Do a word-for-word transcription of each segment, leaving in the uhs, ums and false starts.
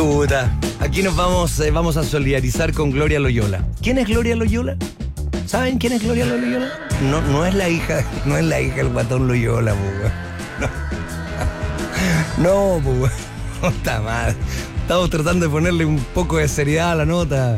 Puta, aquí nos vamos, eh, vamos a solidarizar con Gloria Loyola. ¿Quién es Gloria Loyola? ¿Saben quién es Gloria Loyola? No, no es la hija, no es la hija del guatón Loyola, pues. No, no pues. Puta madre. Estamos tratando de ponerle un poco de seriedad a la nota.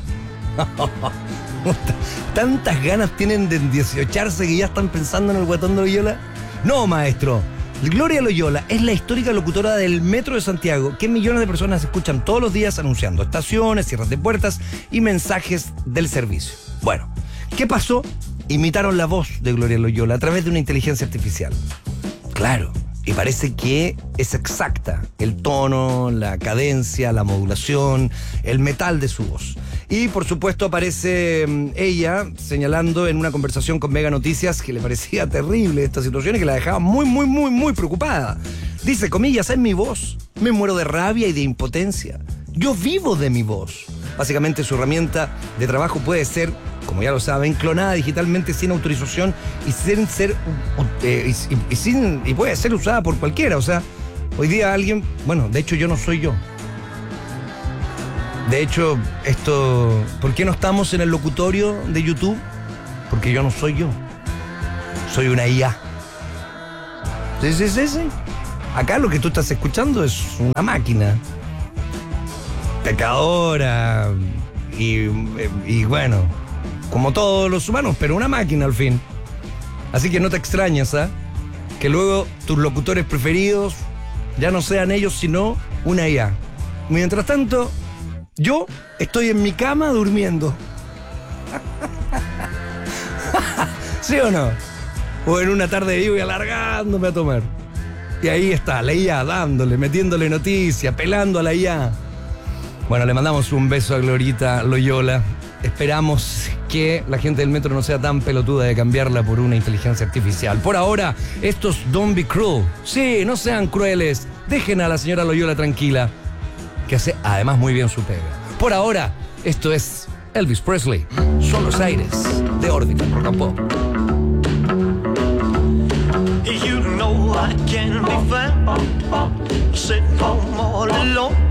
¿Tantas ganas tienen de dieciocharse que ya están pensando en el guatón de Loyola? No, maestro. Gloria Loyola es la histórica locutora del Metro de Santiago que millones de personas escuchan todos los días anunciando estaciones, cierres de puertas y mensajes del servicio. Bueno, ¿qué pasó? Imitaron la voz de Gloria Loyola a través de una inteligencia artificial. Claro, y parece que es exacta el tono, la cadencia, la modulación, el metal de su voz. Y por supuesto aparece ella señalando en una conversación con Mega Noticias que le parecía terrible esta situación y que la dejaba muy, muy, muy, muy preocupada. Dice, comillas, es mi voz. Me muero de rabia y de impotencia. Yo vivo de mi voz. Básicamente su herramienta de trabajo puede ser, como ya lo saben, clonada digitalmente sin autorización y sin ser eh, y, y, y, sin, y puede ser usada por cualquiera. O sea, hoy día alguien, bueno, de hecho yo no soy yo. De hecho, esto, ¿por qué no estamos en el locutorio de YouTube? Porque yo no soy yo. Soy una I A. Sí, sí, sí, sí. Acá lo que tú estás escuchando es una máquina. Pecadora. Y, y bueno, como todos los humanos, pero una máquina al fin. Así que no te extrañas, ¿ah? ¿eh? Que luego tus locutores preferidos ya no sean ellos, sino una I A. Mientras tanto, yo estoy en mi cama durmiendo. ¿Sí o no? O en una tarde de lluvia alargándome a tomar. Y ahí está, la I A dándole, metiéndole noticia, pelando a la I A. Bueno, le mandamos un beso a Glorita Loyola. Esperamos que la gente del metro no sea tan pelotuda de cambiarla por una inteligencia artificial. Por ahora, estos Don't Be Cruel. Sí, no sean crueles. Dejen a la señora Loyola tranquila, que hace además muy bien su pega. Por ahora, esto es Elvis Presley, Son los aires de Orbital Rock and Pop. You know I can be found sitting home all alone.